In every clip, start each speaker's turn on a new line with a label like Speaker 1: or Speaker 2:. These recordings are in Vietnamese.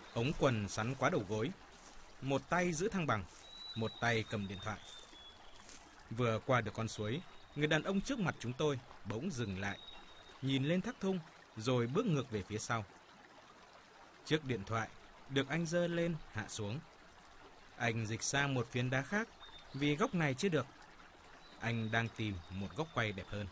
Speaker 1: ống quần sắn quá đầu gối, một tay giữ thăng bằng, một tay cầm điện thoại. Vừa qua được con suối, người đàn ông trước mặt chúng tôi bỗng dừng lại, nhìn lên thác thung rồi bước ngược về phía sau. Chiếc điện thoại được anh giơ lên hạ xuống. Anh dịch sang một phiến đá khác vì góc này chưa được. Anh đang tìm một góc quay đẹp hơn.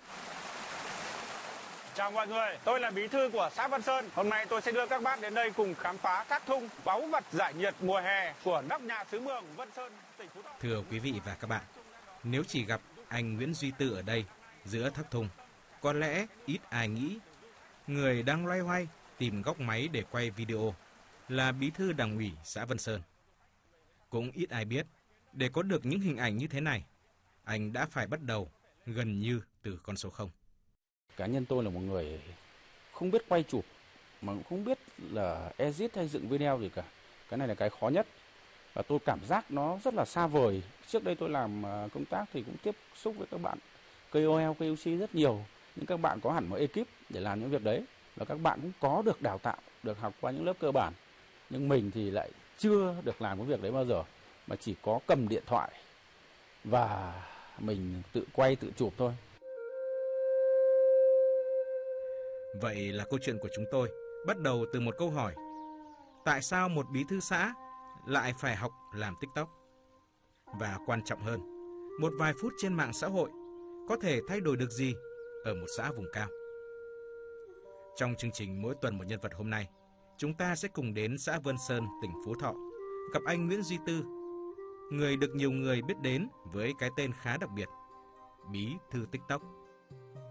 Speaker 2: Chào mọi người, tôi là bí thư của xã Vân Sơn. Hôm nay tôi sẽ đưa các bác đến đây cùng khám phá thác thung, báu vật giải nhiệt mùa hè của nóc nhà xứ Mường, Vân Sơn, tỉnh Phú Thọ.
Speaker 1: Thưa quý vị và các bạn, nếu chỉ gặp anh Nguyễn Duy Tư ở đây giữa thác thung, có lẽ ít ai nghĩ người đang loay hoay tìm góc máy để quay video là bí thư đảng ủy xã Vân Sơn. Cũng ít ai biết, để có được những hình ảnh như thế này, anh đã phải bắt đầu gần như từ con số 0.
Speaker 3: Cá nhân tôi là một người không biết quay chụp, mà cũng không biết là edit hay dựng video gì cả. Cái này là cái khó nhất. Và tôi cảm giác nó rất là xa vời. Trước đây tôi làm công tác thì cũng tiếp xúc với các bạn KOL, KOC rất nhiều. Nhưng các bạn có hẳn một ekip để làm những việc đấy. Và các bạn cũng có được đào tạo, được học qua những lớp cơ bản. Nhưng mình thì lại chưa được làm cái việc đấy bao giờ. Mà chỉ có cầm điện thoại và mình tự quay, tự chụp thôi.
Speaker 1: Vậy là câu chuyện của chúng tôi bắt đầu từ một câu hỏi. Tại sao một bí thư xã lại phải học làm TikTok? Và quan trọng hơn, một vài phút trên mạng xã hội có thể thay đổi được gì ở một xã vùng cao? Trong chương trình Mỗi tuần một nhân vật hôm nay, chúng ta sẽ cùng đến xã Vân Sơn, tỉnh Phú Thọ, gặp anh Nguyễn Duy Tư, người được nhiều người biết đến với cái tên khá đặc biệt, bí thư TikTok.